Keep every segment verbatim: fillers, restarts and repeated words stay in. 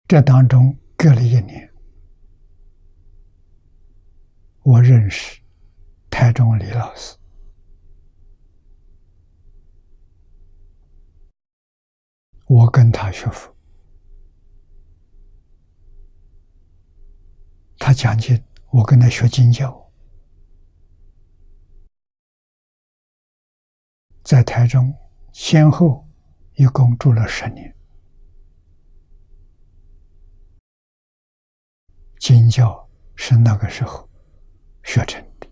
这当中隔了一年，我认识台中李老师，我跟他学佛，他讲经，我跟他学经教，在台中先后一共住了十年，经教是那个时候学成的。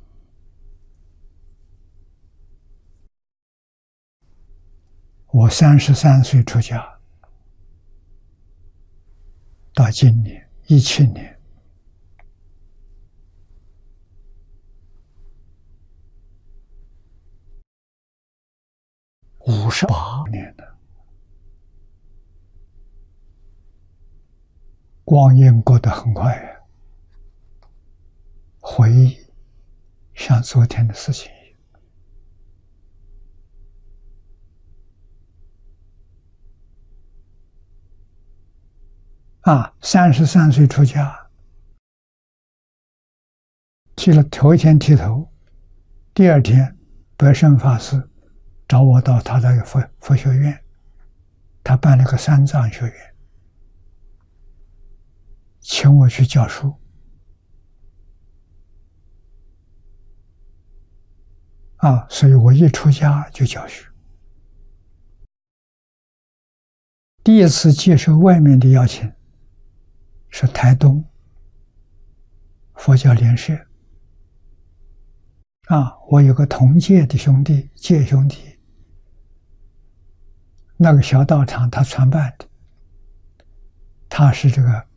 我三十三岁出家，到今年一七年，五十八年了，光阴过得很快呀。回忆像昨天的事情一样。啊，三十三岁出家，剃了头一天剃头，第二天白胜法师找我到他的佛佛学院，他办了个三藏学院，请我去教书。啊，所以我一出家就教学。第一次接受外面的邀请是台东佛教联社。啊，我有个同届的兄弟，届兄弟，那个小道场他创办的，他是这个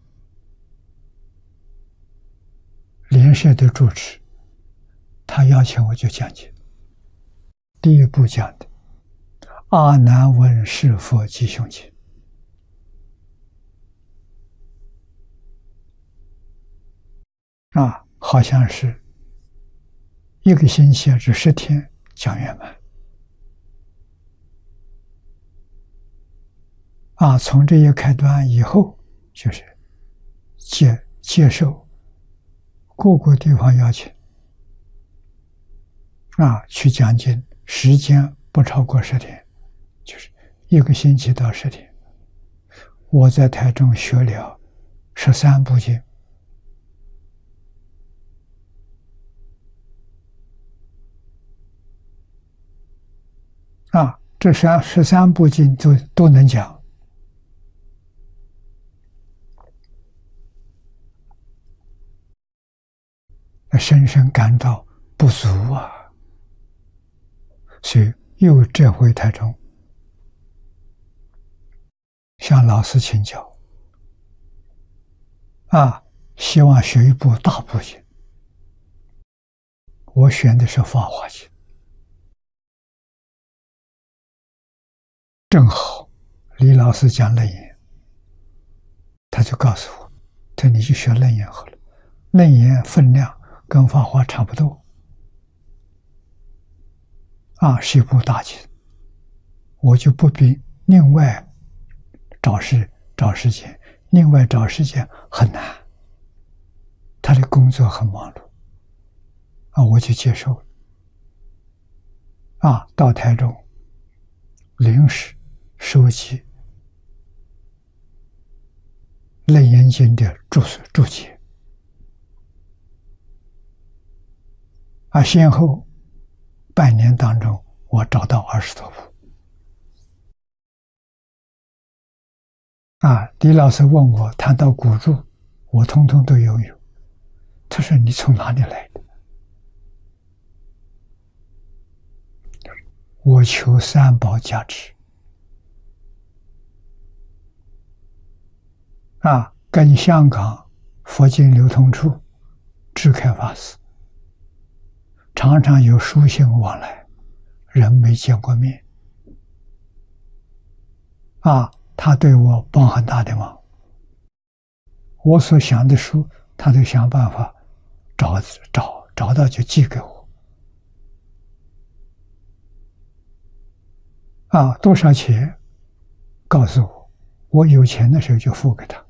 联社的主持，他邀请我去讲解。第一部讲的阿难问是佛吉凶经，啊，好像是一个星期至十天讲圆满。啊，从这一开端以后，就是接接受各个地方邀请，啊，去讲经。时间不超过十天，就是一个星期到十天。我在台中学了十三部经，啊，这三十三部经都都能讲。深深感到不足啊。所以又折回台中，向老师请教，啊，希望学一部大部经。我选的是《法华经》，正好李老师讲楞严，他就告诉我，他说你去学楞严好了，楞严分量跟法华差不多。啊，是一部大经，我就不必另外找时找时间，另外找时间很难，他的工作很忙碌，啊，我就接受了。啊，到台中临时收集楞严经的注注解，啊，先后半年当中，我找到二十多部。啊，李老师问我谈到古注，我通通都拥有。他说：“你从哪里来的？”我求三宝加持。啊，跟香港佛经流通处智开法师常常有书信往来，人没见过面。啊，他对我帮很大的忙。我所想的书，他都想办法找找找到就寄给我。啊，多少钱？告诉我，我有钱的时候就付给他。